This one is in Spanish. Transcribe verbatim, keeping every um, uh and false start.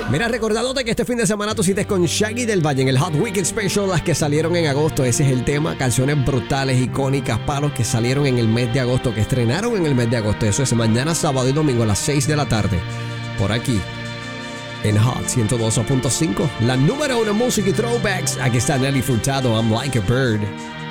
Mira, recordándote que este fin de semana tú cites con Shaggy del Valle en el Hot Weekend Special, las que salieron en agosto. Ese es el tema, canciones brutales, icónicas, palos que salieron en el mes de agosto, que estrenaron en el mes de agosto. Eso es mañana, sábado y domingo a las seis de la tarde, por aquí, en Hot ciento dos punto cinco. La número uno en música y throwbacks. Aquí está Nelly Furtado, I'm Like a Bird.